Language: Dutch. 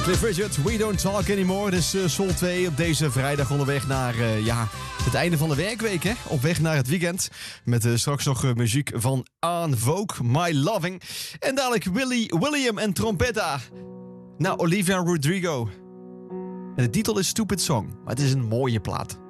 Cliff Richard, We Don't Talk Anymore. Dus Soul 2 op deze vrijdag onderweg naar het einde van de werkweek. Hè? Op weg naar het weekend. Met straks nog muziek van En Vogue, My Loving. En dadelijk William en Trompetta. Nou, Olivia Rodrigo. En de titel is Stupid Song. Maar het is een mooie plaat.